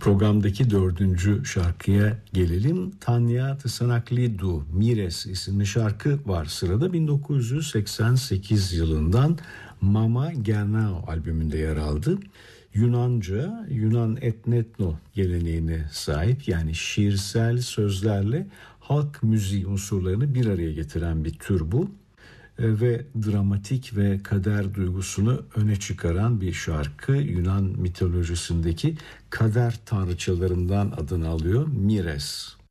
Programdaki 4. şarkıya gelelim. Tanya Tsanaklidu, Mires isimli şarkı var sırada. 1988 yılından Mama Gernao albümünde yer aldı. Yunanca, Yunan etnetno geleneğine sahip, yani şiirsel sözlerle halk müziği unsurlarını bir araya getiren bir tür bu. Ve dramatik ve kader duygusunu öne çıkaran bir şarkı. Yunan mitolojisindeki kader tanrıçalarından adını alıyor. Mires.